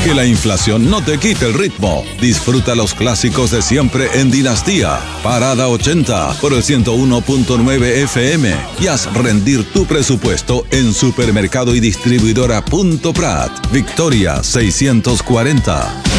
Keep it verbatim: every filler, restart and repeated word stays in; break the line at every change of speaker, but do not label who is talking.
Que la inflación no te quite el ritmo. Disfruta los clásicos de siempre en Dinastía. Parada ochenta por el ciento uno punto nueve F M. Y haz rendir tu presupuesto en supermercado y distribuidora punto Prat. Victoria seiscientos cuarenta.